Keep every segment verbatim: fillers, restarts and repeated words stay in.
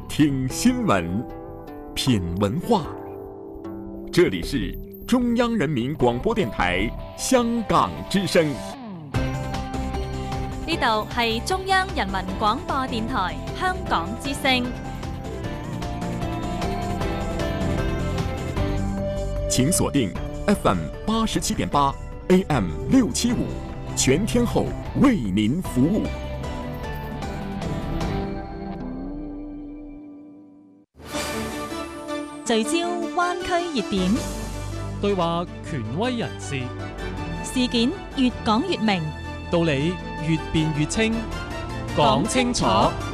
听新闻，品文化。这里是中央人民廣播電台香港之聲。 呢度係中央人民廣播電台香港之聲。 請鎖定 F M 八十七點八 A M 六七五，全天候為您服務。 聚焦灣區熱點， 對話權威人士， 事件越講越明， 道理越辯越清，講清楚，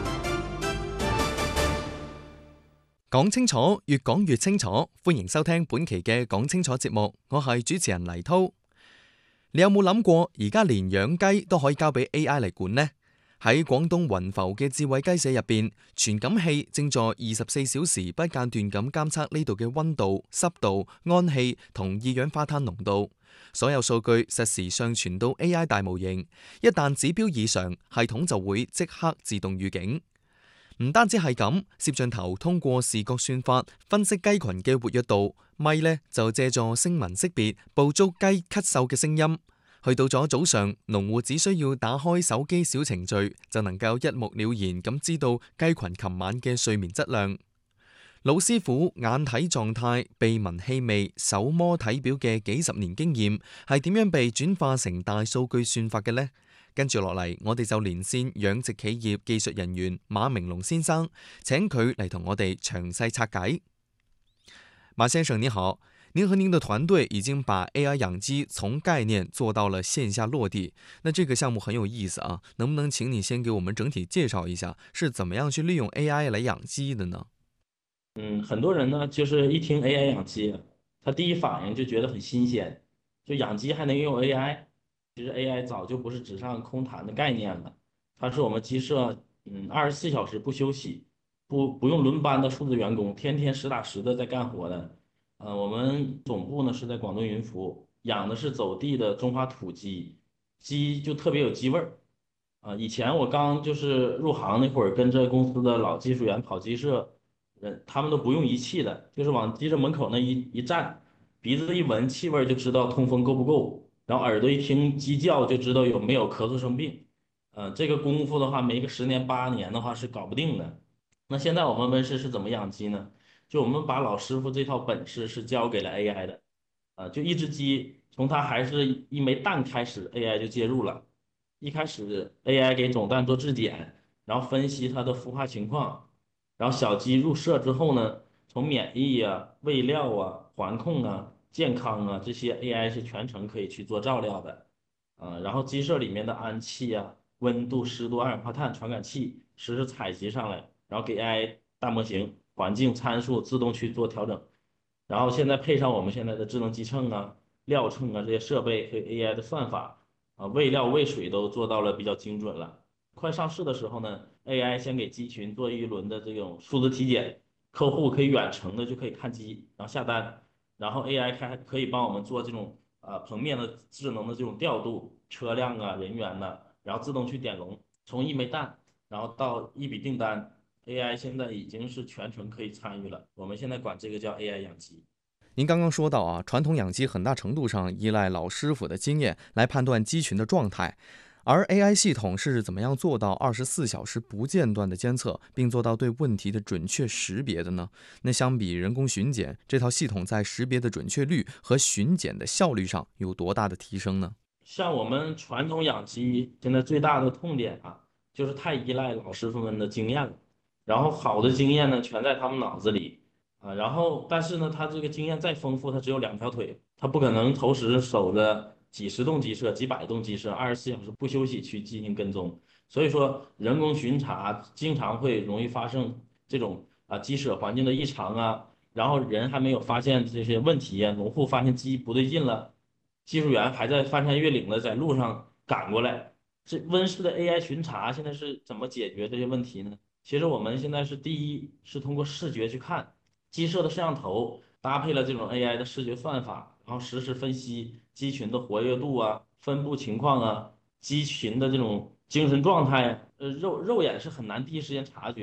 講清楚，越講越清楚。歡迎收聽本期嘅講清楚節目，我係主持人黎濤。你有冇諗過，而家連養雞都可以交俾 A I 嚟管呢？喺廣東雲浮嘅智慧雞舍入邊，傳感器正在二十四小時不間斷咁監測呢度嘅溫度、濕度、氨氣同二氧化碳濃度，所有數據實時上傳到 A I 大模型，一旦指標異常，系統就會即刻自動預警。唔單止係咁，攝像頭通過視覺算法分析雞群嘅活躍度，咪呢就借助聲紋識別捕捉雞咳嗽嘅聲音。去到咗早上，農戶只需要打開手機小程序，就能夠一目了然咁知道雞群琴晚嘅睡眠質量。老師傅眼睇狀態、鼻聞氣味、手摸體表嘅幾十年經驗，係點樣被轉化成大數據算法嘅呢？跟住落嚟，我哋就連線養殖企業技術人員馬明龍先生，請佢嚟同我哋詳細拆解。馬先生你好。您和您的團隊已經把 A I 養雞從概念做到了線下落地，那這個項目很有意思啊，能不能請你先給我們整體介紹一下，是怎麼樣去利用 A I 來養雞的呢？ 嗯，很多人呢，就是一聽 A I 養雞，他第一反應就覺得很新鮮，就養雞還能用 A I， 其實 A I 早就不是紙上空談的概念了，它是我們雞舍嗯二十四小時不休息，不不用輪班的數字員工，天天實打實的在幹活的。呃，我們總部呢是在廣東雲浮，養的是走地的中華土雞，雞就特別有雞味兒。啊、呃，以前我剛就是入行那會兒，跟着公司的老技術員跑雞舍，人他們都不用儀器的，就是往雞舍門口那一一站，鼻子一聞氣味就知道通風夠不夠，然後耳朵一聽雞叫就知道有沒有咳嗽生病。呃，這個功夫的話，沒個十年八年的話是搞不定的。那現在我們溫室是怎麼養雞呢？就我們把老師傅這套本事是交給了 A I 的，啊，就一隻雞從它還是一枚蛋開始 ，A I 就介入了。一開始 A I 給種蛋做質檢，然後分析它的孵化情況，然後小雞入舍之後呢，從免疫啊、餵料啊、環控啊、健康啊這些 A I 是全程可以去做照料的，啊，然後雞舍裡面的氨氣啊、溫度、濕度、二氧化碳傳感器實時採集上來，然後給 A I 大模型環境參數自動去做調整，然後現在配上我們現在的智能雞秤啊、料秤啊這些設備和 A I 的算法啊，餵料餵水都做到了比較精準了。快上市的時候呢 ，A I 先給雞群做一輪的這種數字體檢，客戶可以遠程的就可以看雞，然後下單，然後 A I 還可以幫我們做這種啊棚面的智能的這種調度，車輛啊、人員呐、啊，然後自動去點籠，從一枚蛋，然後到一筆訂單。A I 現在已經是全程可以參與了，我們現在管這個叫 A I 養雞。 您剛剛說到啊，傳統養雞很大程度上依賴老師傅的經驗來判斷雞群的狀態，而 A I 系統是怎麼樣做到二十四小時不間斷的監測，並做到對問題的準確識別的呢？那相比人工巡檢，這套系統在識別的準確率和巡檢的效率上有多大的提升呢？ 像我們傳統養雞現在最大的痛點啊，就是太依賴老師傅們的經驗了。然後好的經驗呢，全在他們腦子裡啊。然後，但是呢，他這個經驗再豐富，他只有兩條腿，他不可能同時守着幾十棟雞舍、幾百棟雞舍，二十四小時不休息去進行跟蹤。所以說，人工巡查經常會容易發生這種啊雞舍環境的異常啊。然後人還沒有發現這些問題啊，農戶發現雞不對勁了，技術員還在翻山越嶺的在路上趕過來。這溫室的 A I 巡查現在是怎麼解決這些問題呢？其實我們現在是第一是通過視覺去看雞舍的攝像頭，搭配了這種 A I 的視覺算法，然後實時分析雞群的活躍度啊、分布情況啊、雞群的這種精神狀態，呃，肉肉眼是很難第一時間察覺的。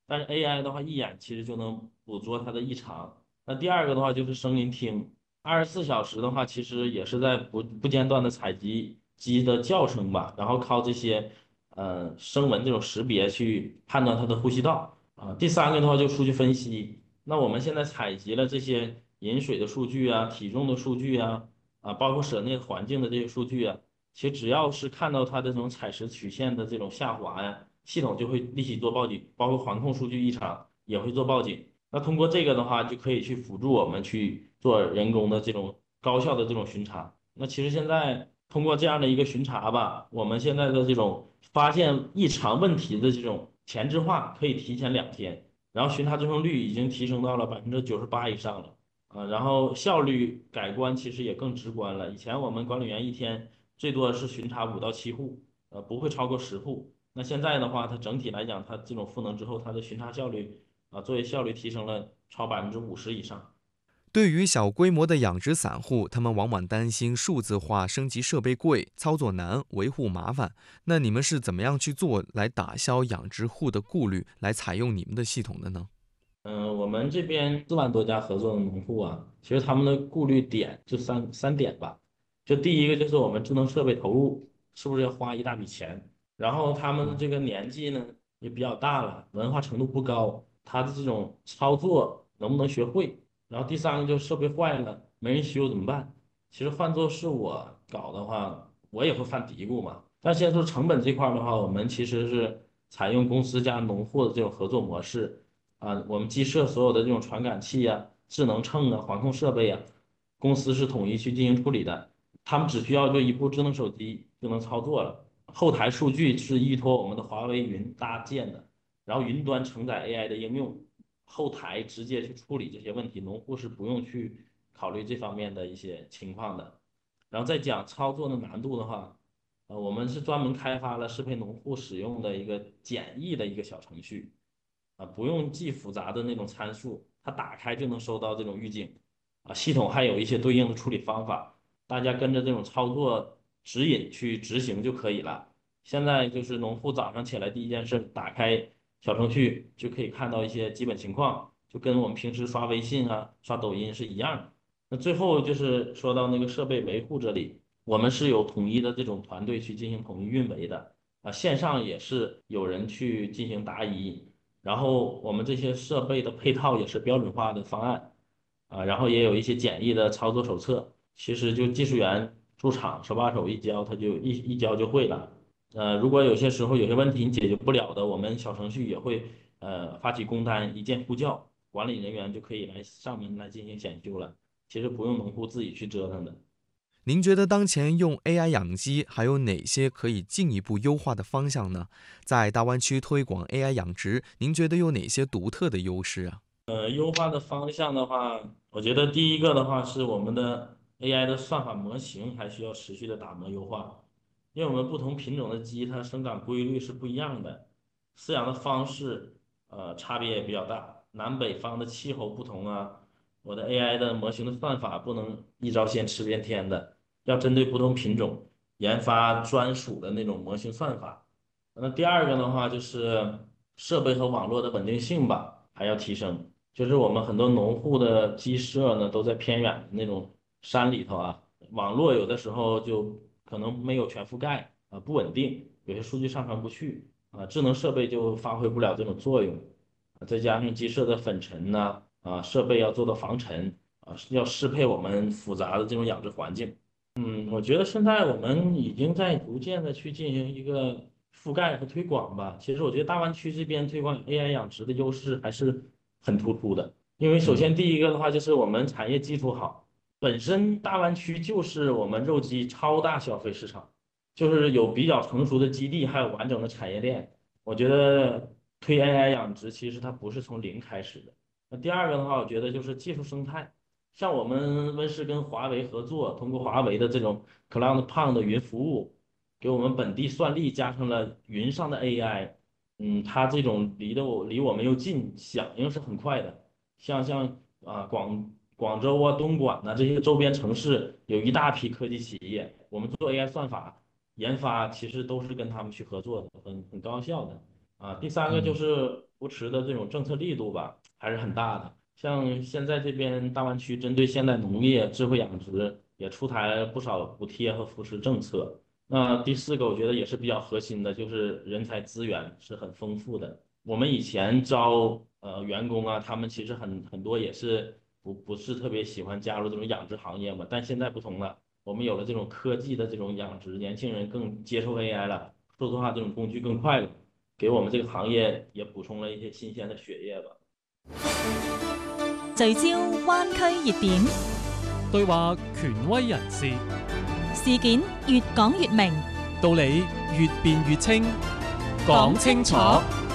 但是 A I 的话一眼其实就能捕捉它的异常。那第二个的话就是声音听，二十四小时的话其实也是在不不间断的采集鸡的叫声吧，然后靠这些呃声纹这种识别去判断它的呼吸道啊。第三个的话就数据分析，那我们现在采集了这些饮水的数据啊、体重的数据啊，啊包括室内环境的这些数据啊。其实只要是看到它的这种采食曲线的这种下滑呀，系统就会立即做报警，包括环控数据异常也会做报警。那通过这个的话，就可以去辅助我们去做人工的这种高效的这种巡查。那其实现在通过这样的一个巡查吧，我们现在的这种发现异常问题的这种前置化可以提前两天，然后巡查最终率已经提升到了百分之九十八以上了。啊，然后效率改观其实也更直观了。以前我们管理员一天最多是巡查五到七户，呃，不会超过十户。那现在的话，它整体来讲，它这种赋能之后，它的巡查效率啊，作业效率提升了超百分之五十以上。 对于小规模的养殖散户，他们往往担心数字化升级设备贵、操作难、维护麻烦。那你们是怎么样去做来打消养殖户的顾虑，来采用你们的系统的呢？ 嗯，我们这边四万多家合作的农户啊，其实他们的顾虑点就三三点吧。就第一个就是我们智能设备投入是不是要花一大笔钱，然后他们的这个年纪呢也比较大了，文化程度不高，他的这种操作能不能学会？然后第三个就是设备坏了没人修怎么办？其实换做是我搞的话，我也会犯嘀咕嘛。但现在说成本这块儿的话，我们其实是采用公司加农户的这种合作模式。啊，我们机设所有的这种传感器啊、智能秤啊、环控设备啊，公司是统一去进行处理的。他们只需要就一部智能手机就能操作了。后台数据是依托我们的华为云搭建的，然后云端承载 A I 的应用，后台直接去处理这些问题，农户是不用去考虑这方面的一些情况的。然后再讲操作的难度的话，呃，我们是专门开发了适配农户使用的一个简易的一个小程序。啊，不用记复杂的那种参数，它打开就能收到这种预警，啊，系统还有一些对应的处理方法，大家跟着这种操作指引去执行就可以了。现在就是农户早上起来第一件事，打开小程序就可以看到一些基本情况，就跟我们平时刷微信啊、刷抖音是一样的。那最后就是说到那个设备维护这里，我们是有统一的这种团队去进行统一运维的，啊，线上也是有人去进行答疑。然后我们这些设备的配套也是标准化的方案啊，然后也有一些简易的操作手册，其实就技术员驻场手把手一教，他就一一教就会了。呃，如果有些时候有些问题你解决不了的，我们小程序也会呃发起工单，一键呼叫，管理人员就可以来上门来进行检修了。其实不用农户自己去折腾的。 您觉得当前用 A I 养鸡还有哪些可以进一步优化的方向呢？在大湾区推广 A I 养殖，您觉得有哪些独特的优势啊？ 呃，优化的方向的话，我觉得第一个的话是我们的 A I 的算法模型还需要持续的打磨优化，因为我们不同品种的鸡它生长规律是不一样的，饲养的方式呃差别也比较大，南北方的气候不同啊，我的 A I 的模型的算法不能一招鲜吃遍天的，要针对不同品种研发专属的那种模型算法。那第二个的话就是设备和网络的稳定性吧，还要提升。就是我们很多农户的鸡舍呢，都在偏远的那种山里头啊，网络有的时候就可能没有全覆盖啊，不稳定，有些数据上传不去啊，智能设备就发挥不了这种作用。再加上鸡舍的粉尘呐，啊，设备要做到防尘啊，要适配我们复杂的这种养殖环境。嗯，我觉得现在我们已经在逐渐的去进行一个覆盖和推广吧。其实我觉得大湾区这边推广 A I 养殖的优势还是很突出的。因为首先第一个的话就是我们产业基础好，本身大湾区就是我们肉鸡超大消费市场，就是有比较成熟的基地，还有完整的产业链。我觉得推 A I 养殖其实它不是从零开始的。那第二个的话，我觉得就是技术生态。像我们温室跟华为合作，通过华为的这种 Cloud Pond 的云服务，给我们本地算力加上了云上的 A I，嗯，它这种离得我离我们又近，响应是很快的。像像啊广广州啊、东莞呐、这些周边城市有一大批科技企业，我们做 A I 算法研发其实都是跟他们去合作的，很很高效的。啊，第三个就嗯是扶持的这种政策力度吧，还是很大的。像现在这边大湾区针对现代农业、智慧养殖也出台了不少补贴和扶持政策。那第四个，我觉得也是比较核心的，就是人才资源是很丰富的。我们以前招呃员工啊，他们其实很很多也是不不是特别喜欢加入这种养殖行业嘛，但现在不同了，我们有了这种科技的这种养殖，年轻人更接受 A I 了，数字化这种工具更快了，给我们這個行業也補充了一些新鮮的血液吧。 聚焦灣區熱點， 對話權威人士， 事件越講越明， 道理越辯越清，講清楚。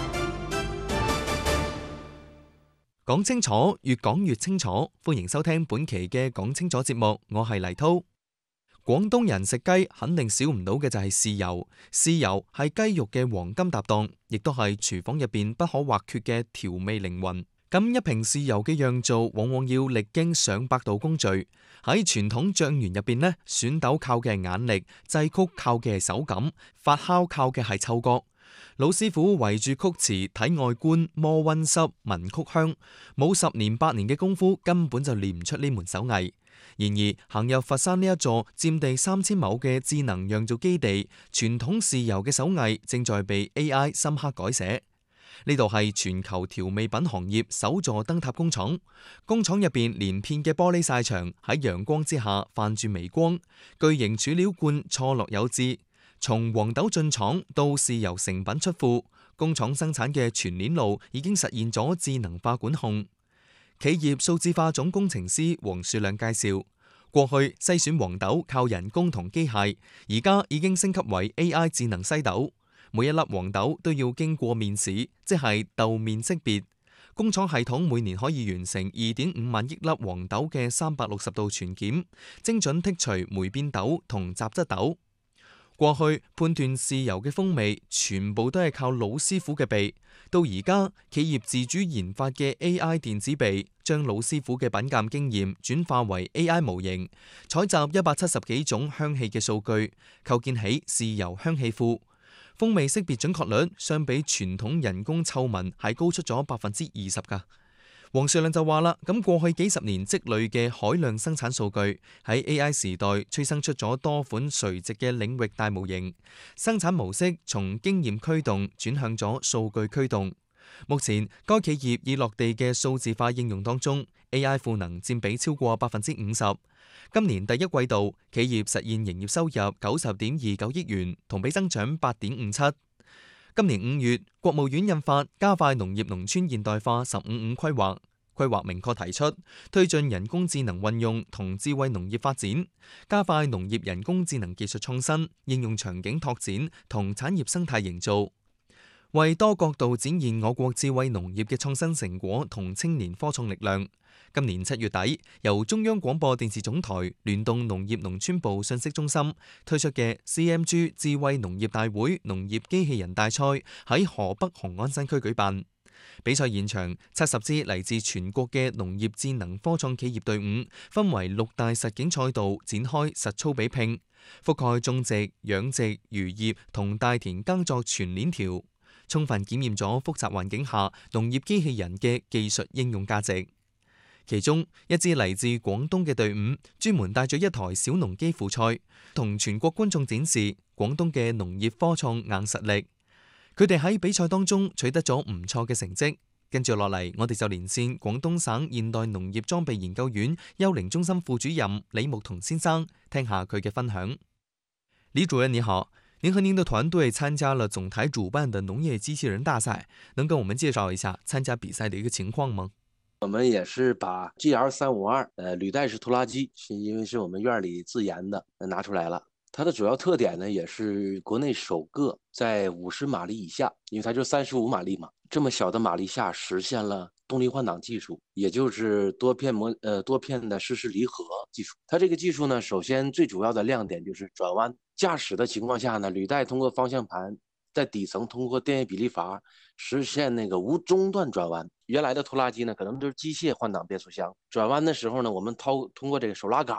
講清楚，越講越清楚。歡迎收聽本期嘅講清楚節目，我係黎滔。廣東人食雞肯定少唔到嘅就係豉油，豉油係雞肉嘅黃金搭檔，亦都係廚房入邊不可或缺嘅調味靈魂。咁一瓶豉油嘅釀造往往要歷經上百道工序。喺傳統醬園入邊呢，選豆靠嘅係眼力，製曲靠嘅係手感，發酵靠嘅係嗅覺。老師傅圍住曲池睇外觀，摸溫濕，聞曲香，冇十年八年嘅功夫，根本就練唔出呢門手藝。然而行入佛山呢一座佔地三千畝嘅智能釀造基地，傳統豉油嘅手藝正在被 A I 深刻改寫。呢度係全球調味品行業首座燈塔工廠，工廠入邊連片嘅玻璃曬牆喺陽光之下泛住微光，巨型儲料罐錯落有致。從黃豆進廠到豉油成品出庫，工廠生產嘅全鏈路已經實現咗智能化管控。企業數字化總工程師黃樹亮介紹，過去篩選黃豆靠人工同機械，而家已經升級為 A I 智能篩豆。每一粒黃豆都要經過面試，即係豆面識別。工廠系統每年可以完成二點五萬億粒黃豆嘅三百六十度全檢，精準剔除霉變豆同雜質豆。過去判斷豉油嘅風味全部都係靠老師傅嘅鼻，到而家企業自主研發嘅 A I 電子鼻，將老師傅嘅品鑑經驗轉化為 A I 模型，採集一百七十幾種香氣嘅數據，構建起豉油香氣庫。風味識別準確率相比傳統人工嗅聞係高出咗百分之二十㗎。黃樹亮就話啦，咁過去幾十年積累嘅海量生產數據喺 A I 時代催生出咗多款垂直嘅領域大模型，生產模式從經驗驅動轉向咗數據驅動。目前該企業已落地嘅數字化應用當中 ，A I 賦能佔比超過百分之五十。今年第一季度，企業實現營業收入九十點二九億元，同比增長八點五七。今年五月，國務院印發加快農業農村現代化十五五規劃，規劃明確提出推進人工智能運用同智慧農業發展，加快農業人工智能技術創新、應用場景拓展同產業生態營造，為多角度展現我國智慧農業嘅創新成果同青年科創力量。今年七月底，由中央廣播電視總台聯動農業農村部信息中心推出嘅 C M G 智慧農業大會農業機器人大賽喺河北雄安新區舉辦。比賽現場，七十支嚟自全國嘅農業智能科創企業隊伍，分為六大實景賽道展開實操比拼，覆蓋種植、養殖、漁業同大田耕作全鏈條，充分檢驗咗複雜環境下農業機器人嘅技術應用價值。其中一支嚟自廣東嘅隊伍，專門帶咗一台小農機輔賽，同全國觀眾展示廣東嘅農業科創硬實力。佢哋喺比賽當中取得咗唔錯嘅成績。跟住落嚟，我哋就連線廣東省現代農業裝備研究院幽靈中心副主任李牧同先生，聽下佢嘅分享。李主任你好，您和您的團隊參加了總台主辦的農業機器人大賽，能跟我們介紹一下參加比賽的一個情況嗎？ 我們也是把 G L 三五二 呃履帶式拖拉機，是因為是我們院裏自研的，拿出來了。它的主要特點呢，也是國內首個在五十馬力以下，因為它就三十五馬力嘛，這麼小的馬力下實現了動力換擋技術，也就是多片模呃多片的濕式離合技術。它這個技術呢，首先最主要的亮點就是轉彎。駕駛的情況下呢，履帶通過方向盤，在底層通過電位比例閥實現那個無中斷轉彎。原來的拖拉機呢，可能都是機械換擋變速箱，轉彎的時候呢，我們掏通過這個手拉桿兒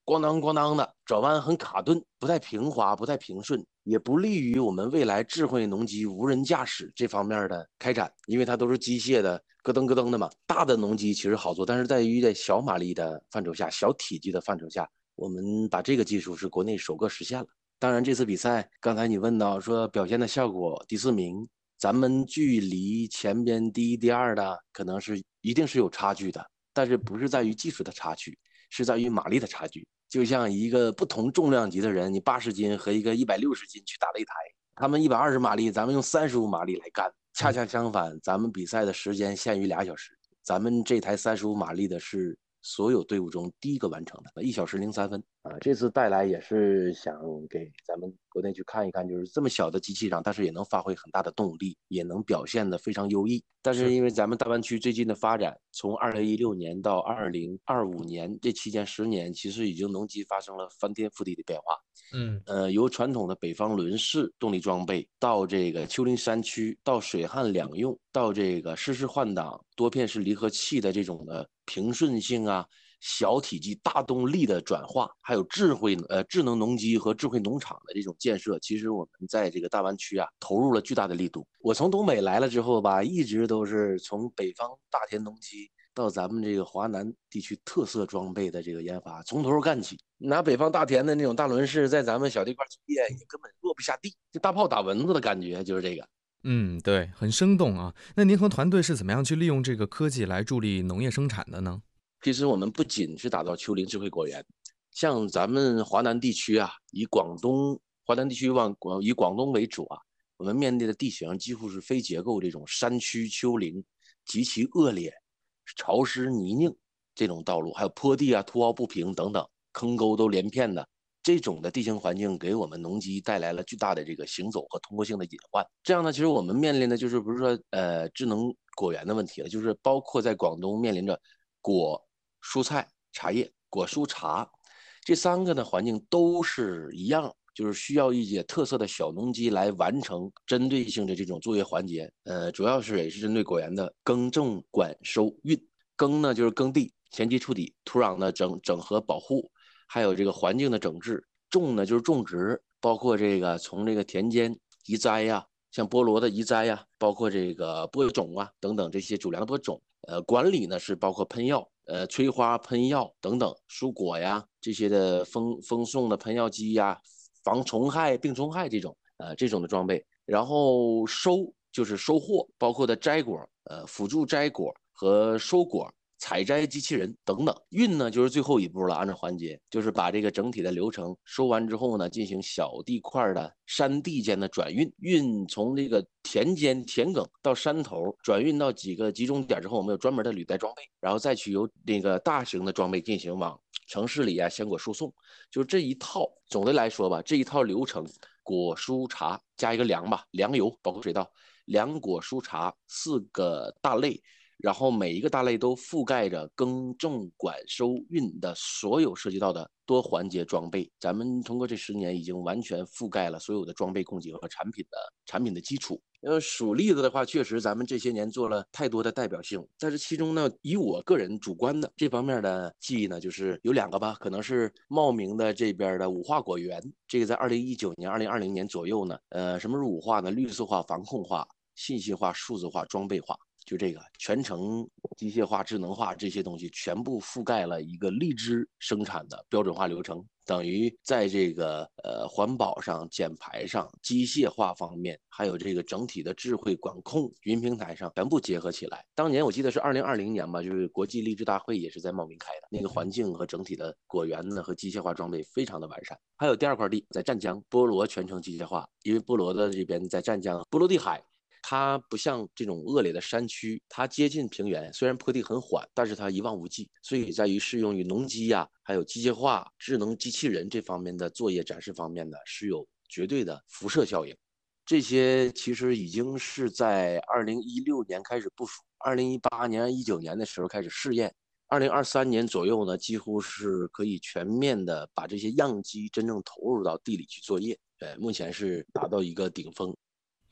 咣当咣当的，转弯很卡顿，不太平滑，不太平顺，也不利于我们未来智慧农机无人驾驶这方面的开展，因为它都是机械的，咯噔咯噔的嘛。大的农机其实好做，但是在于在小马力的范畴下，小体积的范畴下，我们把这个技术是国内首个实现了。当然，这次比赛刚才你问到说表现的效果，第四名，咱们距离前边第一、第二的可能是一定是有差距的，但是不是在于技术的差距，是在于马力的差距。就像一个不同重量级的人，你八十斤和一个一百六十斤去打擂台，他们一百二十马力，咱们用三十五马力来干，恰恰相反，咱们比赛的时间限于俩小时，咱们这台三十五马力的是所有队伍中第一个完成的，一小时零三分啊！这次带来也是想给咱们国内去看一看，就是这么小的机器上，但是也能发挥很大的动力，也能表现得非常优异。但是因为咱们大湾区最近的发展，从二零一六年到二零二五年这期间十年，其实已经农机发生了翻天覆地的变化。嗯，呃，由传统的北方轮式动力装备到这个丘陵山区，到水旱两用，到这个湿式换挡、多片式离合器的这种的平顺性啊，小体积大动力的转化，还有智慧呃智能农机和智慧农场的这种建设，其实我们在这个大湾区啊投入了巨大的力度。我从东北来了之后吧，一直都是从北方大田农机到咱们这个华南地区特色装备的这个研发，从头干起。拿北方大田的那种大轮式在咱们小地块作业也根本落不下地，就大炮打蚊子的感觉就是这个。 嗯，对，很生动啊。那您和团队是怎么样去利用这个科技来助力农业生产的呢？ 其实我们不仅是打造丘陵智慧果园，像咱们华南地区啊，以广东华南地区往广以广东为主啊，我们面对的地形几乎是非结构这种山区丘陵极其恶劣、潮湿泥泞这种道路，还有坡地啊、凸凹不平等等，坑沟都连片的。这种的地形环境给我们农机带来了巨大的这个行走和通过性的隐患。这样呢，其实我们面临的就是不是说呃智能果园的问题了，就是包括在广东面临着果、蔬菜、茶叶、果蔬茶这三个的环境都是一样，就是需要一些特色的小农机来完成针对性的这种作业环节。呃，主要是也是针对果园的耕种、管收、运。耕呢就是耕地、前期处理、土壤的整整合保护。还有这个环境的整治，种呢就是种植，包括这个从这个田间移栽呀、啊，像菠萝的移栽呀、啊，包括这个播种啊等等这些主粮播种。呃，管理呢是包括喷药，呃，催花、喷药等等，蔬果呀这些的风风送的喷药机呀，防虫害、病虫害这种呃这种的装备。然后收就是收获，包括的摘果，呃，辅助摘果和收果。采摘机器人等等，运呢就是最后一步了，按照环节就是把这个整体的流程收完之后呢，进行小地块的山地间的转运，运从这个田间田埂到山头，转运到几个集中点之后，我们有专门的履带装备，然后再去由那个大型的装备进行往城市里啊鲜果输送，就是这一套。总的来说吧，这一套流程，果蔬茶加一个粮吧，粮油包括水稻，粮果蔬茶四个大类。然后每一个大类都覆盖着耕种、管收、运的所有涉及到的多环节装备。咱们通过这十年已经完全覆盖了所有的装备供给和产品的产品的基础。呃，数例子的话，确实咱们这些年做了太多的代表性，但是其中呢，以我个人主观的这方面的记忆呢，就是有两个吧，可能是茂名的这边的五化果园，这个在二零一九年、二零二零年左右呢，呃，什么是五化呢？绿色化、防控化、信息化、数字化、装备化。就这个全程机械化、智能化这些东西全部覆盖了一个荔枝生产的标准化流程，等于在这个呃环保上、减排上、机械化方面，还有这个整体的智慧管控云平台上全部结合起来。当年我记得是二零二零年吧，就是国际荔枝大会也是在茂名开的，那个环境和整体的果园呢和机械化装备非常的完善。还有第二块地在湛江，菠萝全程机械化，因为菠萝的这边在湛江波罗的海。它不像这种恶劣的山区，它接近平原，虽然坡地很缓，但是它一望无际，所以在于适用于农机呀、啊，还有机械化、智能机器人这方面的作业展示方面呢，是有绝对的辐射效应。这些其实已经是在二零一六年开始部署，二零一八年、一九年的时候开始试验，二零二三年左右呢，几乎是可以全面的把这些样机真正投入到地里去作业。呃，目前是达到一个顶峰。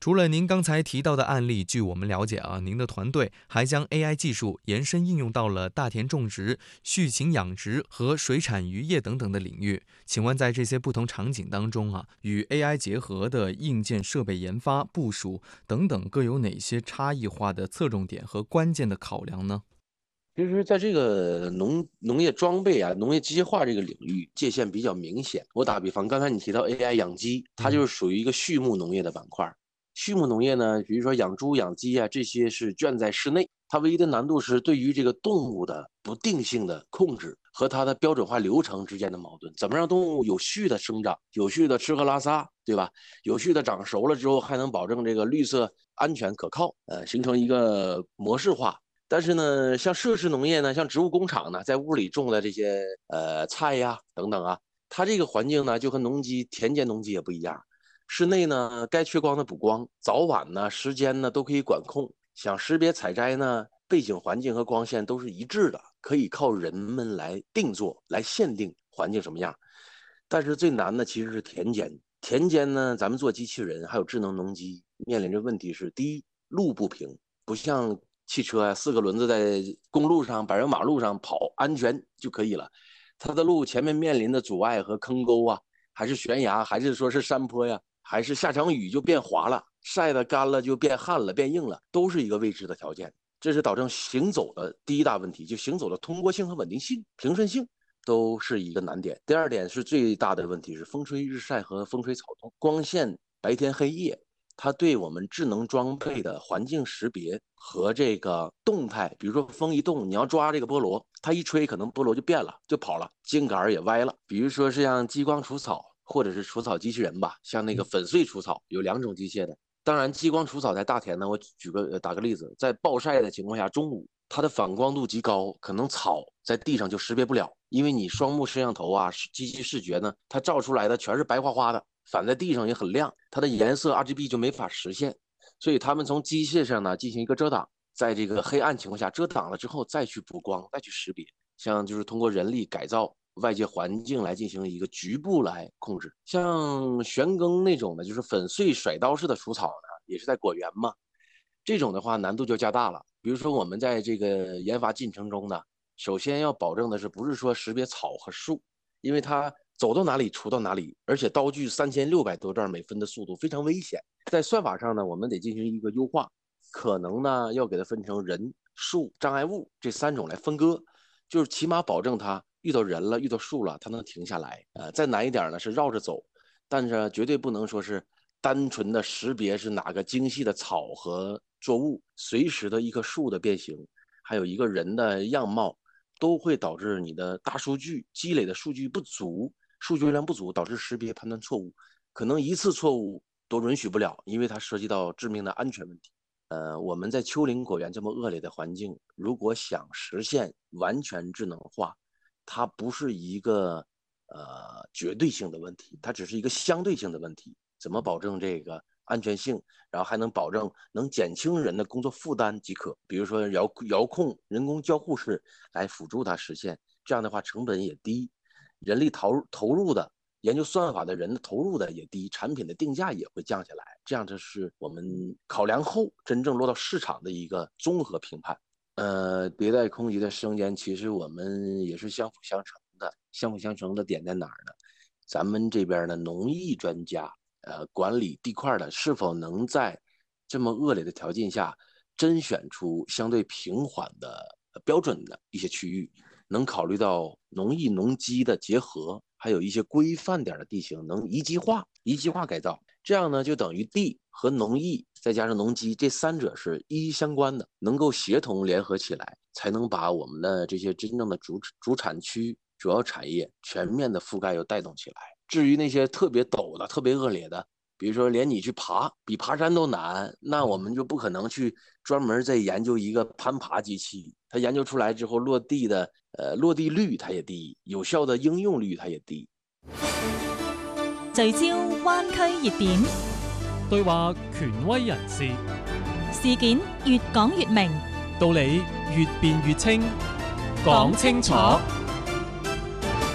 除了您刚才提到的案例，据我们了解啊，您的团队还将 A I 技术延伸应用到了大田种植、畜禽养殖和水产渔业等等的领域。请问在这些不同场景当中啊，与 A I 结合的硬件设备研发、部署等等各有哪些差异化的侧重点和关键的考量呢？ 其实，在这个农农业装备啊、农业机械化这个领域，界限比较明显。我打比方，刚才你提到 A I 养鸡，它就是属于一个畜牧农业的板块。畜牧农业呢，比如说养猪、养鸡啊，这些是圈在室内，它唯一的难度是对于这个动物的不定性的控制和它的标准化流程之间的矛盾。怎么让动物有序的生长、有序的吃喝拉撒，对吧？有序的长熟了之后，还能保证这个绿色安全可靠，呃，形成一个模式化。但是呢，像设施农业呢，像植物工厂呢，在屋里种的这些呃菜呀等等啊，它这个环境呢就和农机、田间农机也不一样。室内呢，该缺光的补光，早晚呢、时间呢都可以管控。想识别采摘呢，背景环境和光线都是一致的，可以靠人们来定做、来限定环境什么样。但是最难的其实是田间。田间呢，咱们做机器人还有智能农机，面临着问题是：第一，路不平，不像汽车啊，四个轮子在公路上、柏油马路上跑，安全就可以了。它的路前面面临的阻碍和坑沟啊，还是悬崖，还是说是山坡呀，还是下场雨就变滑了，晒得干了就变旱了、变硬了，都是一个未知的条件。这是导致行走的第一大问题，就行走的通过性和稳定性、平顺性都是一个难点。第二点是最大的问题是风吹日晒和风吹草动，光线白天黑夜。它对我们智能装备的环境识别和这个动态，比如说风一动，你要抓这个菠萝，它一吹，可能菠萝就变了，就跑了，茎杆也歪了。比如说是像激光除草，或者是除草机器人吧，像那个粉碎除草，有两种机械的。当然，激光除草在大田呢，我举个打个例子，在暴晒的情况下，中午它的反光度极高，可能草在地上就识别不了，因为你双目摄像头啊，机器视觉呢，它照出来的全是白花花的。反在地上也很亮，它的颜色 R G B 就没法实现，所以他们从机械上呢进行一个遮挡，在这个黑暗情况下遮挡了之后再去补光，再去识别，像就是通过人力改造外界环境来进行一个局部来控制。像旋耕那种的，就是粉碎甩刀式的除草呢，也是在果园嘛，这种的话难度就加大了。比如说我们在这个研发进程中呢，首先要保证的是不是说识别草和树，因为它走到哪里除到哪里，而且刀具三千六百多转每分的速度非常危险。在算法上呢，我们得进行一个优化，可能呢要给它分成人、树、障碍物这三种来分割，就是起码保证它遇到人了、遇到树了，它能停下来。呃，再难一点呢是绕着走，但是绝对不能说是单纯的识别是哪个精细的草和作物，随时的一棵树的变形，还有一个人的样貌，都会导致你的大数据积累的数据不足。数据量不足导致识别判断错误，可能一次错误都允许不了，因为它涉及到致命的安全问题。呃，我们在丘陵果园这么恶劣的环境，如果想实现完全智能化，它不是一个呃绝对性的问题，它只是一个相对性的问题。怎么保证这个安全性，然后还能保证能减轻人的工作负担即可。比如说遥遥控人工交互式来辅助它实现，这样的话成本也低。人力投投入的研究算法的人的投入的也低，产品的定价也会降下来，这样这是我们考量后真正落到市场的一个综合评判。呃，迭代空集的生煎其实我们也是相辅相成的，相辅相成的点在哪儿呢？咱们这边的农艺专家，呃，管理地块的是否能在这么恶劣的条件下甄选出相对平缓的标准的一些区域？能考虑到农艺农机的结合，还有一些规范点的地形能一级化、一级化改造，这样呢就等于地和农艺再加上农机这三者是一一相关的，能够协同联合起来，才能把我们的这些真正的主主产区、主要产业全面的覆盖又带动起来。至于那些特别陡的、特别恶劣的，比如说连你去爬比爬山都难，那我们就不可能去专门再研究一个攀爬機器，它研究出來之後落地的呃落地率它也低，有效的應用率它也低。 聚焦灣區熱點， 對話權威人士， 事件越講越明， 道理越辯越清，講清楚。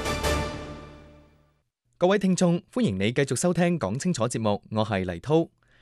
各位聽眾，歡迎你繼續收聽講清楚節目，我係黎滔。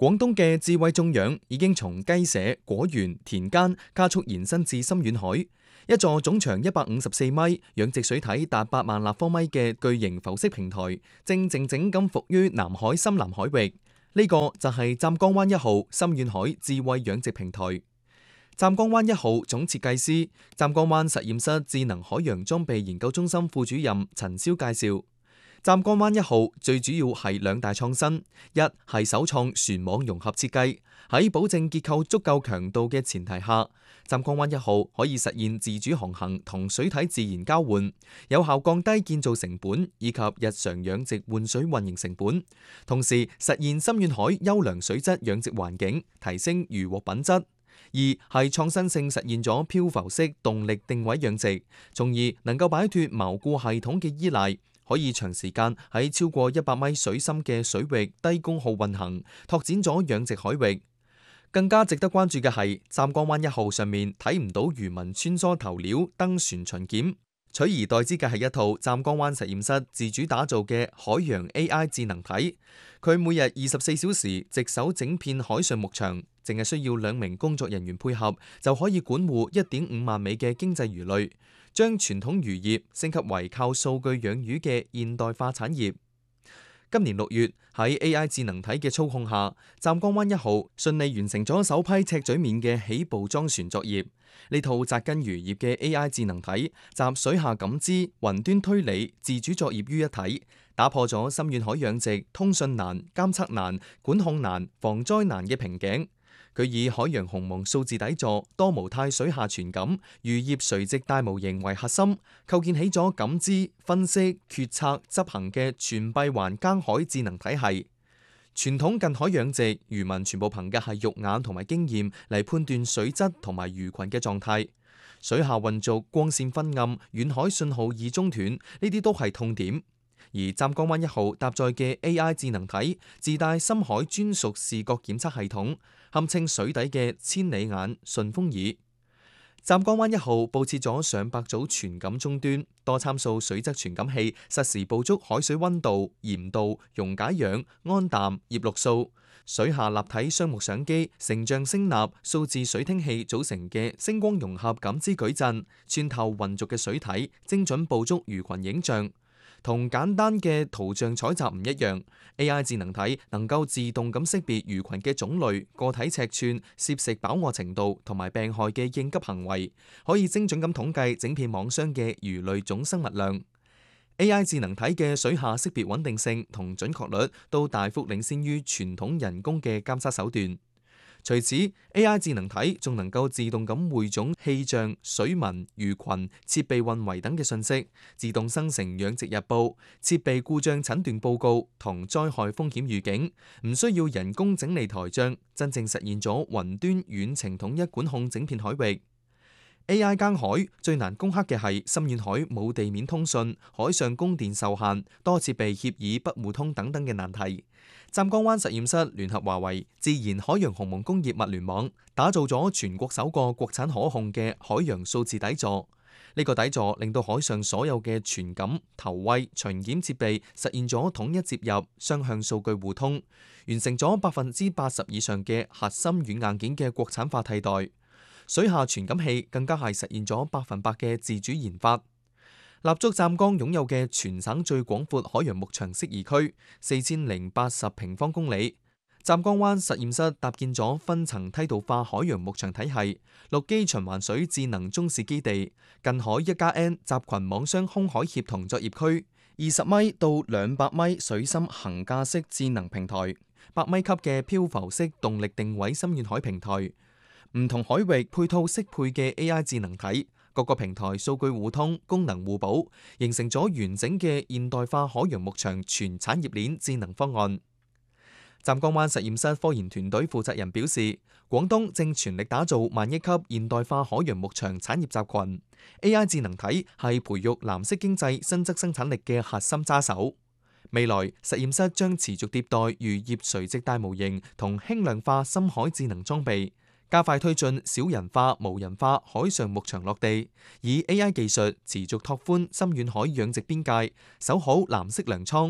廣東嘅智慧種養已經從雞舍、果園、田間加速延伸至深遠海。一座總長一百五十四米、養殖水體達八萬立方米嘅巨型浮式平台，正靜靜咁伏於南海深南海域。呢、這個就係湛江灣一號深遠海智慧養殖平台。湛江灣一號總設計師、湛江灣實驗室智能海洋裝備研究中心副主任陳霄介紹，湛江灣一號最主要係兩大創新，一係首創船網融合設計，喺保證結構足夠強度嘅前提下，湛江灣一號可以實現自主航行同水體自然交換，有效降低建造成本以及日常養殖換水運營成本，同時實現深遠海優良水質養殖環境，提升漁獲品質。二係創新性實現咗漂浮式動力定位養殖，從而能夠擺脫錨固系統嘅依賴，可以長時間喺超過一百米水深嘅水域低功耗運行，拓展咗養殖海域。更加值得關注嘅係，湛江灣一號上面睇唔到漁民穿梭投料登船巡檢，取而代之嘅係一套湛江灣實驗室自主打造嘅海洋 A I 智能體。佢每日二十四小時值守整片海上牧場，淨係需要兩名工作人員配合，就可以管護一點五萬尾嘅經濟魚類，將傳統漁業升級為靠數據養魚嘅現代化產業。今年六月，喺 A I 智能體嘅操控下，湛江灣一號順利完成咗首批赤嘴面嘅起步裝船作業。呢套扎根漁業嘅 A I 智能體集水下感知、雲端推理、自主作業於一體，打破咗深遠海養殖通訊難、監測難、管控難、防災難嘅瓶頸。佢以海洋鴻蒙數字底座、多模態水下傳感、漁業垂直大模型為核心，構建起咗感知、分析、決策、執行嘅全閉環耕海智能體系。傳統近海養殖，漁民全部憑嘅係肉眼同埋經驗嚟判斷水質同埋魚群嘅狀態。水下混濁、光線昏暗、遠海信號易中斷，呢啲都係痛點。而湛江灣一號搭載嘅 A I 智能體自帶深海專屬視覺檢測系統，堪稱水底嘅千里眼、順風耳。湛江灣一號佈設咗上百組傳感終端，多參數水質傳感器實時捕捉海水溫度、鹽度、溶解氧、氨氮、葉綠素。水下立體雙目相機、成像聲納、數字水聽器組成嘅星光融合感知矩陣，穿透渾濁嘅水體，精準捕捉魚群影像。同簡單嘅圖像採集唔一樣 ，A I 智能體能夠自動咁識別魚群嘅種類、個體尺寸、攝食飽和程度同埋病害嘅應急行為，可以精準咁統計整片網箱嘅魚類總生物量。A I 智能體嘅水下識別穩定性同準確率都大幅領先於傳統人工嘅監測手段。除此 ，A I 智能體仲能夠自動咁匯總氣象、水文、魚群、設備運維等嘅信息，自動生成養殖日報、設備故障診斷報告同災害風險預警，唔需要人工整理台帳，真正實現咗雲端遠程統一管控整片海域。A I 耕海最難攻克嘅係深遠海冇地面通訊、海上供電受限、多設備協議不互通等等嘅難題。湛江灣實驗室聯合華為、自然海洋鴻蒙工業物聯網，打造咗全國首個國產可控嘅海洋數字底座。呢、這個底座令到海上所有嘅傳感、投餵、巡檢設備實現咗統一接入、雙向數據互通，完成咗百分之八十以上嘅核心軟硬件嘅國產化替代。水下傳感器更加係實現咗百分百嘅自主研發。立足湛江擁有嘅全省最廣闊海洋牧場適宜區，四千零八十平方公里。湛江灣實驗室搭建咗分層梯度化海洋牧場體系、陸基循環水智能中視基地、近海一加 N 集群網箱空海協同作業區、二十米到兩百米水深桁架式智能平台、百米級嘅漂浮式動力定位深遠海平台。唔同海域配套適配嘅 A I 智能體，各個平台數據互通、功能互補，形成咗完整嘅現代化海洋牧場全產業鏈智能方案。湛江灣實驗室科研團隊負責人表示，廣東正全力打造萬億級現代化海洋牧場產業集群 ，A I 智能體係培育藍色經濟新質生產力嘅核心揸手。未來實驗室將持續迭代漁業垂直大模型同輕量化深海智能裝備，加快推進小人化、無人化海上牧場落地，以 A I 技術持續拓寬深遠海養殖邊界，守好藍色糧倉，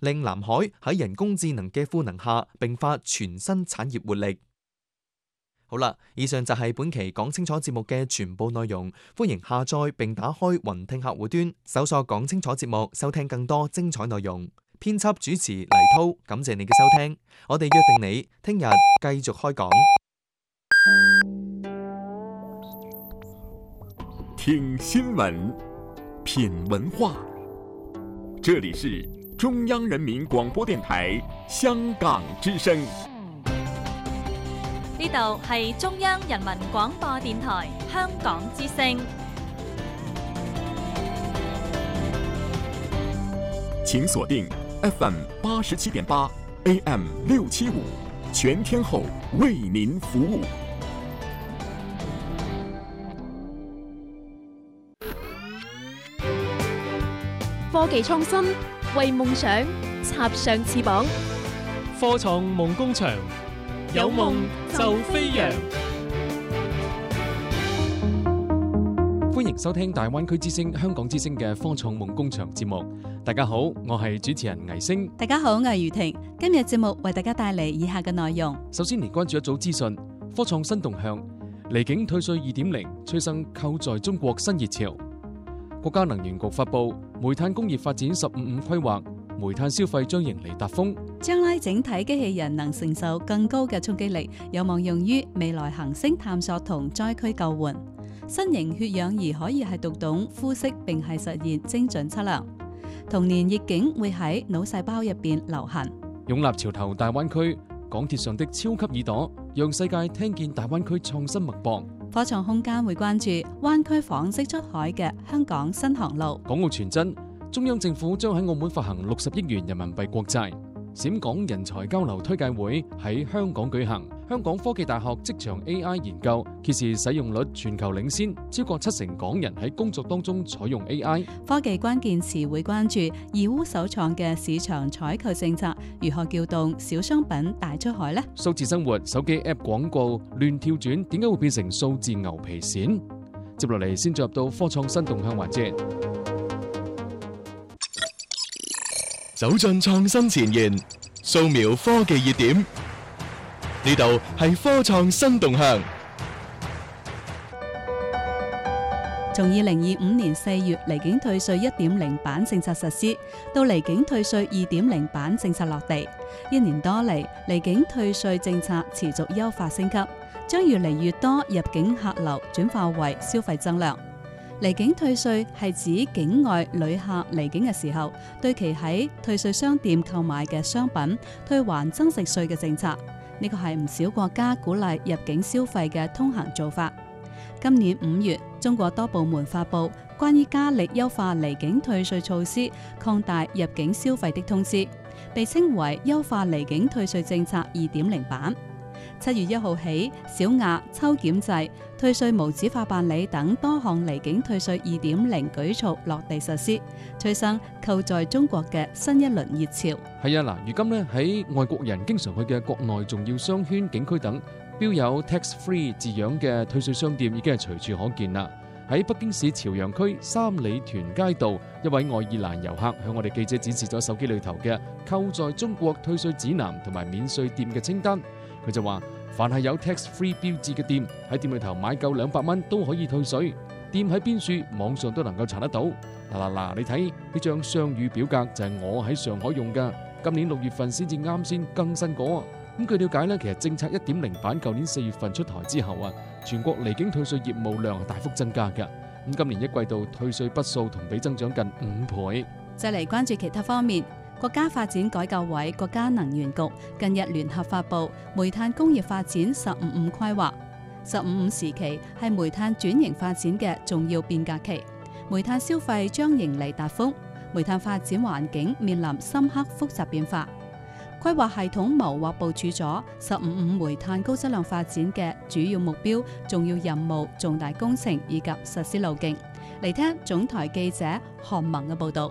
令南海喺人工智能嘅賦能下迸發全新產業活力。好啦，以上就係本期講清楚節目嘅全部內容。歡迎下載並打開雲聽客戶端，搜索講清楚節目，收聽更多精彩內容。編輯主持黎濤，感謝你嘅收聽。我哋約定你聽日繼續開講。 聽新聞，品文化，這裡是中央人民廣播電台香港之聲。 呢度係中央人民廣播電台香港之聲。 請鎖定 F M 八十七點八 A M 六七五，全天候為您服務。 科技創新，為夢想插上翅膀。 科創夢工場，有夢就飛揚。歡迎收聽大灣區之聲、香港之聲嘅科創夢工場節目。大家好，我係主持人倪星。 大家好，我係余婷。今日節目為大家帶嚟以下嘅內容。 首先嚟關注一組資訊：科創新動向，離境退稅二點零催生購在中國新熱潮。國家能源局發布煤炭工業發展十五五規劃，煤炭消費將迎嚟達峰。 將來整體機器人能承受更高嘅衝擊力，有望用於未來行星探索同災區救援。新型血氧儀可以係讀懂膚色並係實現精準測量。童年逆境會喺腦細胞入邊流行。 擁立潮頭大灣區，港鐵上的超級耳朵，讓世界聽見大灣區創新脈搏。 科創空間會關注灣區紡織出海嘅香港新航路。 港澳傳真，中央政府將喺澳門發行六十億元人民幣國債。冼港人才交流推介會喺香港舉行。香港科技大學職場 A I 研究揭示使用率全球領先，超過七成港人喺工作當中採用 A I。 科技關鍵詞會關注義烏首創嘅市場採購政策如何撬動小商品大出海呢？ 數字生活手機 App 廣告亂跳轉，點解會變成數字牛皮癬？接落嚟先進入到科創新動向環節。 走進創新前沿，掃描科技熱點，呢度係科創新動向。 從二零二五年四月離境退稅一點零版政策實施，到離境退稅二點零版政策落地，一年多嚟，離境退稅政策持續優化升級，將越嚟越多入境客流轉化為消費增量。離境退稅係指境外旅客離境嘅時候，對其喺退稅商店購買嘅商品退還增值稅嘅政策。呢個係唔少國家鼓勵入境消費嘅通行做法。今年五月，中國多部門發布關於加力優化離境退稅措施、擴大入境消費的通知，被稱為優化離境退稅政策二點零版。七月一號起，小額抽檢制、退稅無紙化辦理等多項離境退稅二點零舉措落地實施，催生購在中國嘅新一輪熱潮。 係啊，嗱，如今呢，喺外國人經常去嘅國內重要商圈、景區等，標有 tax free 字樣嘅退稅商店已經係隨處可見啦。喺北京市朝陽區三里屯街道，一位愛爾蘭遊客向我哋記者展示咗手機裏頭嘅購在中國退稅指南同埋免稅店嘅清單。佢就話，凡係有 tax free 標誌嘅店，喺店裏頭買夠兩百蚊都可以退稅。店喺邊處，網上都能夠查得到。嗱嗱嗱，你睇呢張雙語表格就係我喺上海用噶，今年六月份先至啱先更新過。咁據了解呢，其實政策一點零版舊年四月份出台之後啊，全國離境退稅業務量大幅增加噶。咁今年一季度退稅筆數同比增長近五倍。 再嚟關注其他方面。國家發展改革委、國家能源局近日聯合發布煤炭工業發展十五五規劃。十五五時期係煤炭轉型發展嘅重要變革期，煤炭消費將迎嚟達峰，煤炭發展環境面臨深刻複雜變化。規劃系統謀劃部署咗十五五煤炭高質量發展嘅主要目標、重要任務、重大工程以及實施路徑。嚟聽總台記者韓萌嘅報道。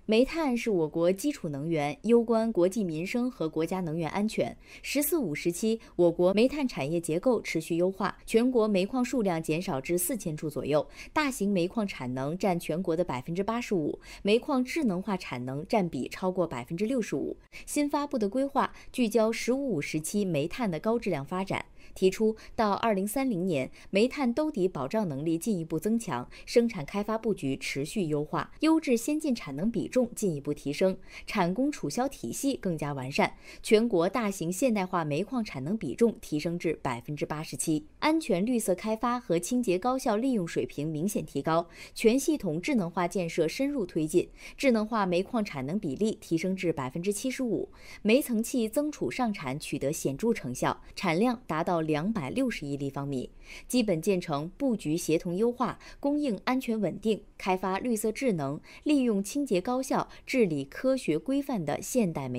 煤炭是我国基础能源，攸关国计民生和国家能源安全。“十四五”时期，我国煤炭产业结构持续优化，全国煤矿数量减少至四千处左右，大型煤矿产能占全国的百分之八十五，煤矿智能化产能占比超过百分之六十五。新发布的规划聚焦“十五五”时期煤炭的高质量发展。提出到二零三零年，煤炭兜底保障能力进一步增强，生产开发布局持续优化，优质先进产能比重进一步提升，产供储销体系更加完善，全国大型现代化煤矿产能比重提升至百分之八十七，安全绿色开发和清洁高效利用水平明显提高，全系统智能化建设深入推进，智能化煤矿产能比例提升至百分之七十五，煤层气增储上产取得显著成效，产量达到两百六十亿立方米，基本建成布局协同优化，供应安全稳定，开发绿色智能，利用清洁高效、治理科学规范的现代煤